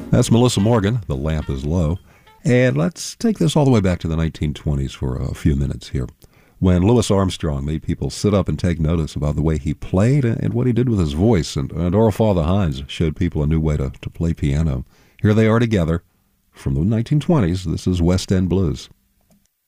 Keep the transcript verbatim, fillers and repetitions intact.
That's Melissa Morgan, The Lamp is Low. And let's take this all the way back to the nineteen twenties for a few minutes here, when Louis Armstrong made people sit up and take notice about the way he played and what he did with his voice. And, and Earl Father Hines showed people a new way to, to play piano. Here they are together from the nineteen twenties. This is West End Blues.